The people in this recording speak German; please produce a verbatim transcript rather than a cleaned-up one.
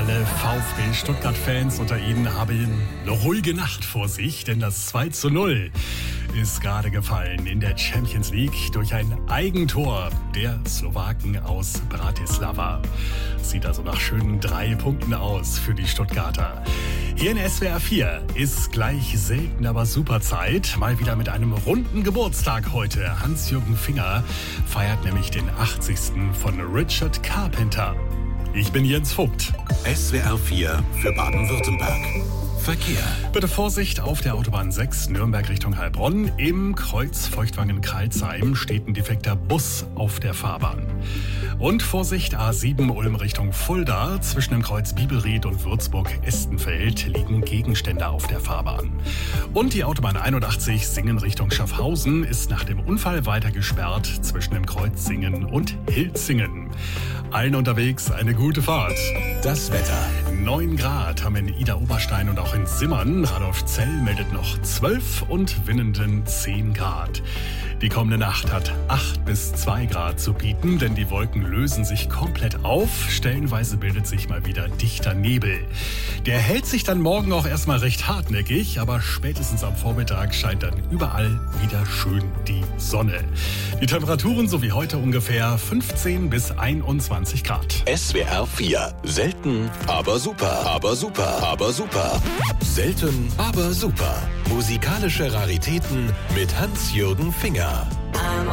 Alle VfB Stuttgart-Fans unter Ihnen haben eine ruhige Nacht vor sich, denn das zwei zu null ist gerade gefallen in der Champions League durch ein Eigentor der Slowaken aus Bratislava. Sieht also nach schönen drei Punkten aus für die Stuttgarter. Hier in S W R vier ist gleich selten, aber super Zeit. Mal wieder mit einem runden Geburtstag heute. Hans-Jürgen Finger feiert nämlich den achtzigsten von Richard Carpenter. Ich bin Jens Vogt. S W R vier für Baden-Württemberg. Verkehr. Bitte Vorsicht auf der Autobahn sechs Nürnberg Richtung Heilbronn. Im Kreuz Feuchtwangen-Karlsheim steht ein defekter Bus auf der Fahrbahn. Und Vorsicht A sieben Ulm Richtung Fulda. Zwischen dem Kreuz Bibelried und Würzburg-Estenfeld liegen Gegenstände auf der Fahrbahn. Und die Autobahn einundachtzig Singen Richtung Schaffhausen ist nach dem Unfall weiter gesperrt zwischen dem Kreuz Singen und Hilzingen. Allen unterwegs eine gute Fahrt. Das Wetter. neun Grad haben in Idar-Oberstein und auch in Simmern. Radolfzell meldet noch zwölf und Winnenden zehn Grad. Die kommende Nacht hat acht bis zwei Grad zu bieten, denn die Wolken lösen sich komplett auf. Stellenweise bildet sich mal wieder dichter Nebel. Der hält sich dann morgen auch erstmal recht hartnäckig, aber spätestens am Vormittag scheint dann überall wieder schön die Sonne. Die Temperaturen so wie heute ungefähr fünfzehn bis einundzwanzig Grad. S W R vier. Selten, aber super. Aber super. Aber super. Selten, aber super. Musikalische Raritäten mit Hans-Jürgen Finger.